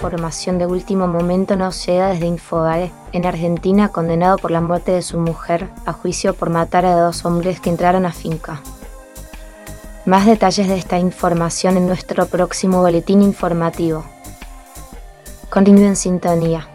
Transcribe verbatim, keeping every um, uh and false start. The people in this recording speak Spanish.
información de último momento nos llega desde Infobae. En Argentina, condenado por la muerte de su mujer, a juicio por matar a dos hombres que entraron a finca. Más detalles de esta información en nuestro próximo boletín informativo. Continúen en sintonía.